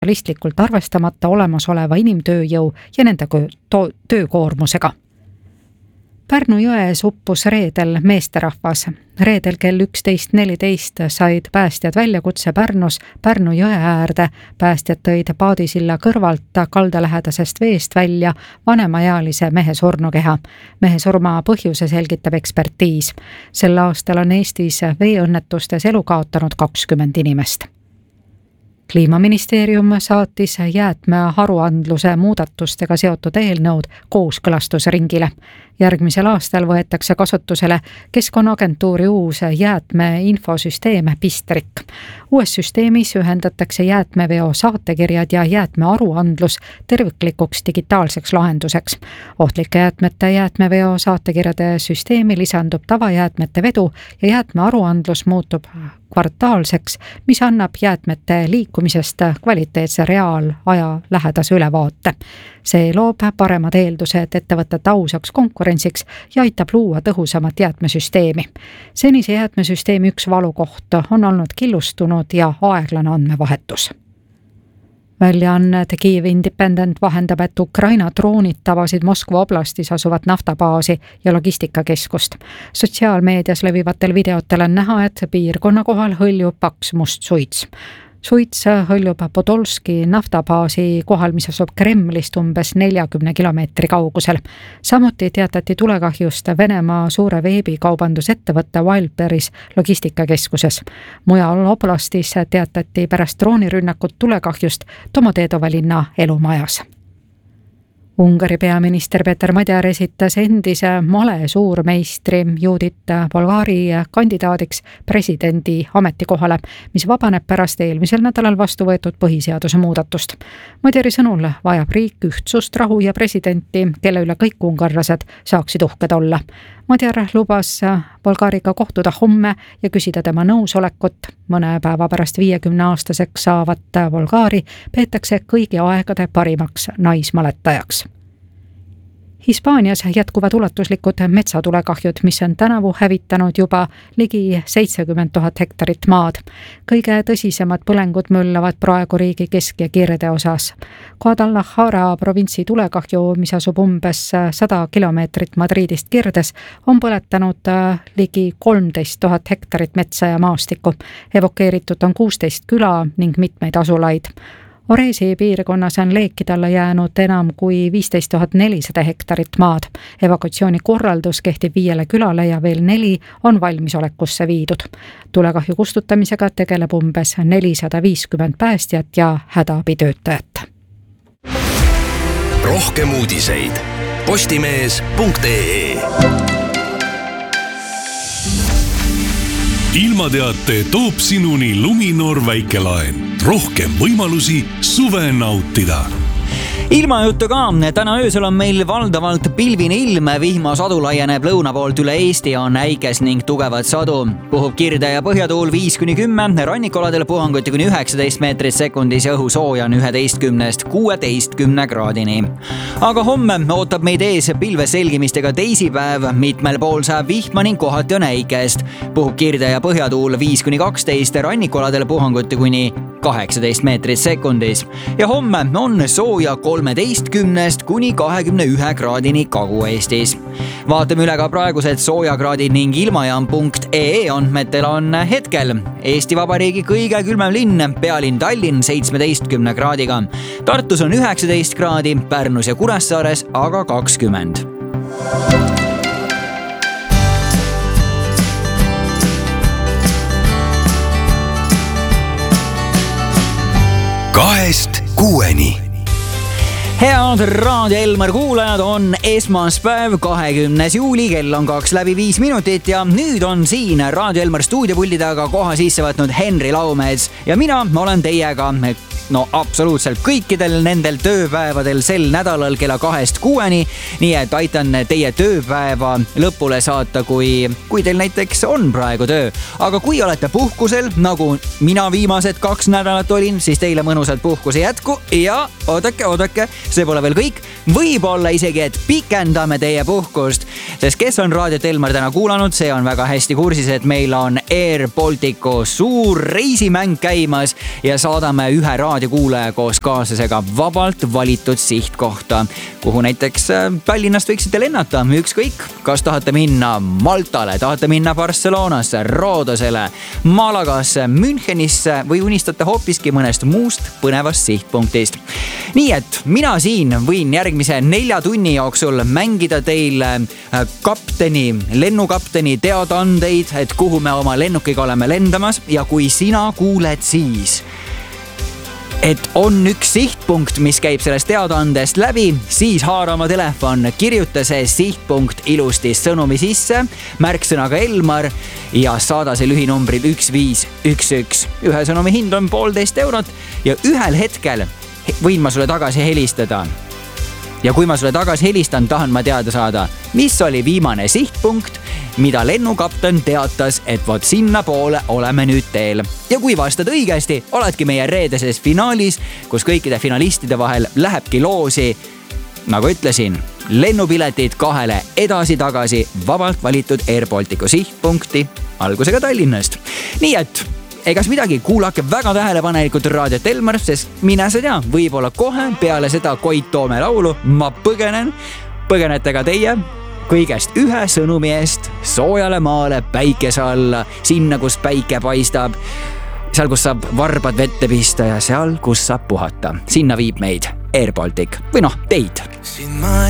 realistlikult arvestamata olemasoleva inimtööjõu ja nende töökoormusega. Pärnu jões uppus reedel meesterahvas. Reedel kell 11.14 said päästjad väljakutse Pärnus Pärnu jõe äärde. Päästjad tõid paadisilla kõrvalt kaldalähedasest veest välja vanemaealise mehe surnukeha. Mehe surma põhjuse selgitab ekspertiis. Sel aastal on Eestis veeõnnetustes elu kaotanud 20 inimest. Kliimaministeerium saatis jäätmearuandluse muudatustega seotud eelnõud kooskõlastusringile. Järgmisel aastal võetakse kasutusele Keskkonnaagentuuri uus jäätmeinfosüsteem Pistrik. Uues süsteemis ühendatakse jäätmeveo saatekirjad ja jäätmearuandlus terviklikuks digitaalseks lahenduseks. Ohtlike jäätmete jäätmeveo saatekirjade süsteemi lisandub tavajäätmete vedu ja jäätmearuandlus muutub kvartaalseks, mis annab jäätmete liikumisest kvaliteetse reaalaja lähedase ülevaate. See loob paremad eeldused ettevõtete ausaks konkurentsiks ja aitab luua tõhusamat jäätmesüsteemi. Senise jäätmesüsteemi üks valukoht on olnud killustunud ja aeglane andmevahetus. Väljaanne The Kyiv Independent vahendab, et Ukraina droonid tabasid Moskva oblastis asuvat naftabaasi ja logistikakeskust. Sotsiaalmeedias levivatel videotel on näha, et piirkonna kohal hõljub paks must suits. Suits hõljub Podolski naftabaasi kohal, mis asub Kremlist umbes 40 kilomeetri kaugusel. Samuti teatati tulekahjust Venemaa suure veebikaubandusettevõtte Wildberries logistikakeskuses. Mujal oblastis teatati pärast droonirünnakut tulekahjust Domodedovo linna elumajas. Ungari peaminister Peter Madjar esitas endise male suurmeistri Judit Bolgari kandidaadiks presidendi ametikohale, mis vabaneb pärast eelmisel nädalal vastu võetud põhiseaduse muudatust. Madjari sõnul vajab riik ühtsust, rahu ja presidenti, kelle üle kõik ungarlased saaksid uhked olla. Madjar lubas Bolgariga kohtuda homme ja küsida tema nõusolekut. Mõne päeva pärast 50-aastaseks saavat Bolgari peetakse kõigi aegade parimaks naismaletajaks. Hispaanias jätkuvad ulatuslikud metsatulekahjud, mis on tänavu hävitanud juba ligi 70 000 hektarit maad. Kõige tõsisemad põlengud möllavad praegu riigi kesk- ja kirde osas. Guadalajara provintsi tulekahju, mis asub umbes 100 kilomeetrit Madridist kirdes, on põletanud ligi 13 000 hektarit metsa ja maastikku. Evakueeritud on 16 küla ning mitmeid asulaid. Oresi piirkonnas on leekide alla jäänud enam kui 15 400 hektarit maad. Evakuatsiooni korraldus kehtib 5 külale ja veel 4 on valmisolekusse viidud. Tulekahju kustutamisega tegeleb umbes 450 päästjat ja hädaabitöötajat. Rohkem uudiseid postimees.ee. Ilmateate toob sinuni Luminor väikelaen. Rohkem võimalusi suve nautida. Ilmajuttu ka. Täna öösel on meil valdavalt pilvine ilm, vihmasadu laieneb lõuna poolt üle Eesti, on äikes ning tugevad sadu. Puhub kirde ja põhjatuul 5-10, rannikoladel puhanguti kuni 19 meetrit sekundis ja õhu sooja on 11-16 kraadini. Aga homme ootab meid ees pilveselgimistega teisipäev, mitmel pool saab vihma ning kohati on äikest. Puhub kirde ja põhjatuul 5-12, rannikoladel puhanguti kuni 18 meetrit sekundis. Ja homme on sooja 13 kuni 21 kraadini Kagu-Eestis. Vaatame üle ka praegused soojakraadid ning ilmajaam.ee andmetel on hetkel Eesti Vabariigi kõige külmem linn, pealinn Tallinn 17 kraadiga. Tartus on 19 kraadi, Pärnus ja Kuressaares aga 20. Kahest kuueni. Head Raadio Elmar kuulajad, on esmaspäev, 20. juuli, kell on 2:05 ja nüüd on siin Raadio Elmar stuudiopuldi taga koha sisse võtnud Henri Laumets ja mina olen teiega absoluutselt kõikidel nendel tööpäevadel sel nädalal kella 2-6, nii et aitan teie tööpäeva lõpule saata, kui teil näiteks on praegu töö. Aga kui olete puhkusel, nagu mina viimased 2 nädalat olin, siis teile mõnusat puhkuse jätku ja oodake, see pole veel kõik. Võib-olla isegi, et pikendame teie puhkust, sest kes on Raadiot Elmar täna kuulanud, see on väga hästi kursis, et meil on Air Balticu suur reisimäng käimas ja saadame ühe Raadio raadiokuulaja koos kaaslasega vabalt valitud sihtkohta, kuhu näiteks Tallinnast võiksite lennata, ükskõik, kas tahate minna Maltale, tahate minna Barcelonasse, Rodosele, Malagasse, Münchenisse või unistate hoopiski mõnest muust põnevast sihtpunktist. Nii et mina siin võin järgmise 4 tunni jooksul mängida teile lennukapteni teadaandeid, et kuhu me oma lennukiga oleme lendamas, ja kui sina kuuled siis, et on üks sihtpunkt, mis käib sellest teadaandest läbi, siis haara oma telefon, kirjuta see sihtpunkt ilusti sõnumi sisse, märksõnaga Elmar ja saada see lühinumbril 1511. Ühe sõnumi hind on 1,5 eurot ja ühel hetkel võin ma sulle tagasi helistada. Ja kui ma sulle tagasi helistan, tahan ma teada saada, mis oli viimane sihtpunkt, mida lennukapten teatas, et vot sinna poole oleme nüüd teel. Ja kui vastad õigesti, oledki meie reedeses finaalis, kus kõikide finalistide vahel lähebki loosi, nagu ütlesin, lennupiletid 2 edasi-tagasi vabalt valitud Air Balticu sihtpunkti algusega Tallinnast. Nii et egas midagi, kuulake väga tähelepanelikult raadiot Elmar, sest mine sa tea, võib-olla kohe peale seda Koit Toome laulu ma põgenete ka teie kõigest ühe sõnumi eest soojale maale, päikese alla, sinna, kus päike paistab, seal, kus saab varbad vette pista ja seal, kus saab puhata. Sinna viib meid Air Baltic või teid. Siin ma